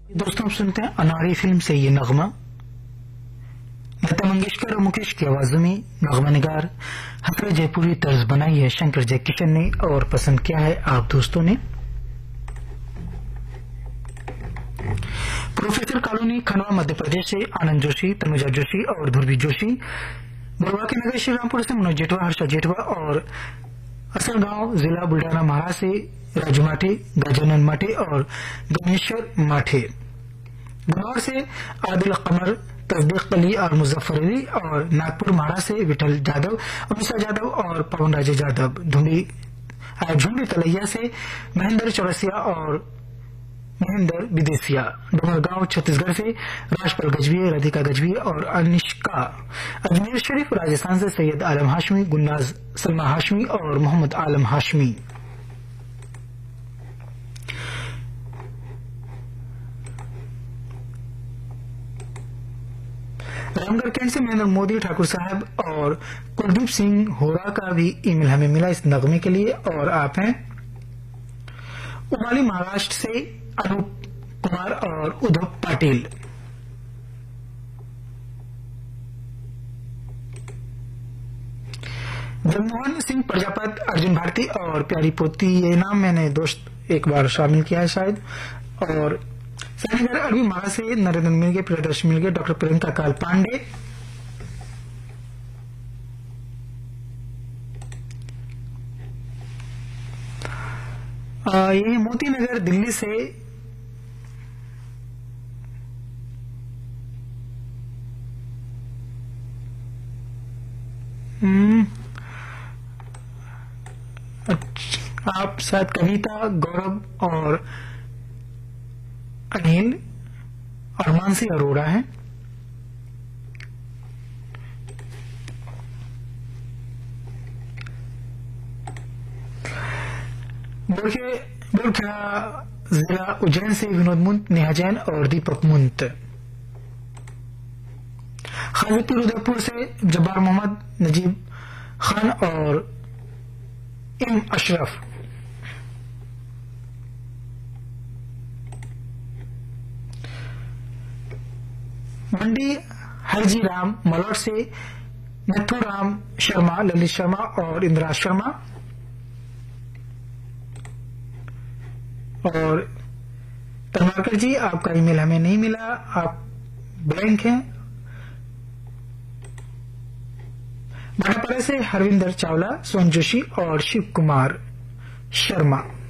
दोस्तों, आप सुनते हैं अनारी फिल्म से ये नगमा। लता मंगेशकर और मुकेश की आवाजों में नगमा निगार हसरत जयपुरी तर्ज बनाई है शंकर जयकिशन ने और पसंद किया है आप दोस्तों ने। प्रोफेसर कॉलोनी, खंडवा, मध्य प्रदेश से आनंद जोशी, तनुजा जोशी और ध्रुवी जोशी। बड़वा के नगर श्रीरामपुर से मनोज जेठवा, हर्षा जेठवा और असलगांव, जिला बुल्ढाना, महाराष्ट्र से राजू माठे, गजानन माठे और गणेश्वर माठे। गौर से आदिल कमर, तस्दीक अली और मुजफ्फर अली और नागपुर महाराष्ट्र से विठल जादव, अमिषा जादव और पवन राजे जादव। झुंडी तलैया से महेंद्र चौरसिया और महेंद्र विदेसिया। डोंगरगांव छत्तीसगढ़ से राजपाल गजवी, राधिका गजवी और अनिष्का। अजमेर शरीफ राजस्थान से सैयद आलम हाशमी, गुन्नाज सलमा हाशमी और मोहम्मद आलम हाशमी। रामगढ़ कैंट से महेंद्र मोदी, ठाकुर साहब और कुलदीप सिंह होरा का भी ईमेल हमें मिला इस नगमे के लिए। और आप हैं उमाली महाराष्ट्र से अनूप कुमार और उद्धव पाटिल। जगमोहन सिंह प्रजापत, अर्जुन भारती और प्यारी पोती, ये नाम मैंने दोस्त एक बार शामिल किया है शायद। और सैनिगर अरबी महा से नरेंद्र मिल गए, प्रियदर्शन मिल गए, डॉक्टर प्रियंका काल पांडे। ये मोती नगर दिल्ली से आप शायद कविता, गौरव और अनिल और मानसी अरोड़ा हैं। बुरखा जिला उज्जैन से विनोद मुंत, नेहा जैन और दीपक मुंत। खाजपुर उदयपुर से जब्बार मोहम्मद, नजीब खान और इम अशरफ। मंडी हरजी राम मलौट से नथु राम शर्मा, ललित शर्मा और इंदिरा शर्मा। और तनवारकर जी, आपका ईमेल हमें नहीं मिला, आप ब्लैंक हैं। भाटापारा से हरविंदर चावला, सोन जोशी और शिव कुमार शर्मा।